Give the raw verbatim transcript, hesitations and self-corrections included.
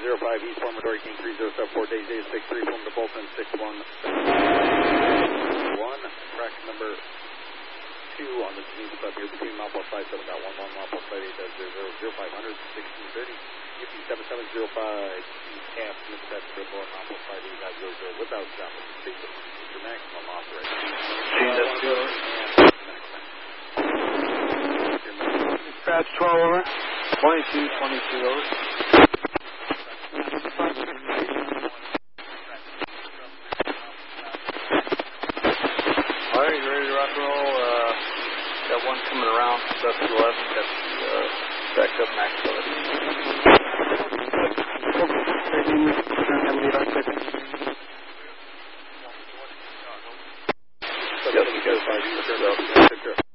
zero five East, former Dory King three zero seven four, days eight six three, former to Bolton six one one, track number two on the Geneva sub here between Mount Plus five seven dot one one, Mount Plus five eight dot zero zero, zero five hundred, sixteen thirty, U P seven seven zero five, Cap, Mississippi, River, Mount Plus five eight dot zero zero, without stop, Mister Maximum operation. That's good. Dispatch twelve over. twenty-two, twenty-two over. Alright, you ready to rock and roll? Uh, got one coming around, that's to the left, got the uh, stacked up max load. Yep, you guys five,